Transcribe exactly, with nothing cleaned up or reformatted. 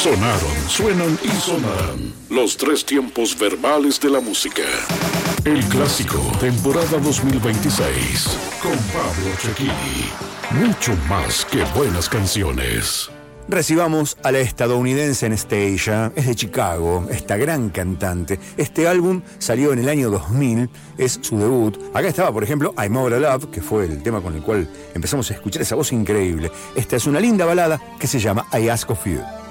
Sonaron, suenan y sonarán los tres tiempos verbales de la música. El clásico, temporada dos mil veintiséis, con Pablo Cecchini. Mucho más que buenas canciones. Recibamos a la estadounidense Anastacia, es de Chicago, esta gran cantante. Este álbum salió en el año dos mil, es su debut. Acá estaba, por ejemplo, I'm Out of Love, que fue el tema con el cual empezamos a escuchar esa voz increíble. Esta es una linda balada que se llama I Ask of You.